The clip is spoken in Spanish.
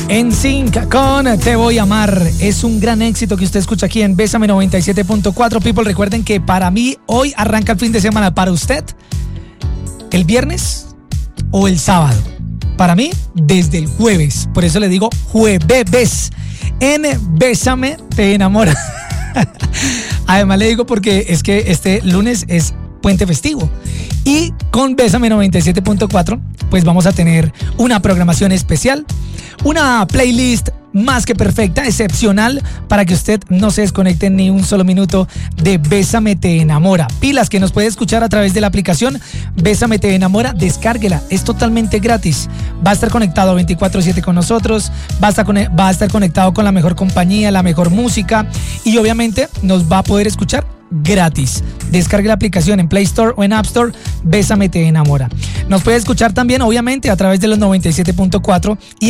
NSYNC con Te Voy a Amar. Es un gran éxito que usted escucha aquí en Bésame 97.4. People, recuerden que para mí hoy arranca el fin de semana. Para usted, el viernes o el sábado. Para mí, desde el jueves. Por eso le digo jueves. En Bésame Te Enamora. Además le digo porque es que este lunes es puente festivo. Y con Bésame 97.4 pues vamos a tener una programación especial, una playlist más que perfecta, excepcional, para que usted no se desconecte ni un solo minuto de Bésame Te Enamora. Pilas, que nos puede escuchar a través de la aplicación Bésame Te Enamora, descárguela, es totalmente gratis. Va a estar conectado 24/7 con nosotros, va a estar conectado con la mejor compañía, la mejor música, y obviamente nos va a poder escuchar gratis. Descargue la aplicación en Play Store o en App Store, Bésame Te Enamora. Nos puede escuchar también, obviamente, a través de los 97.4 y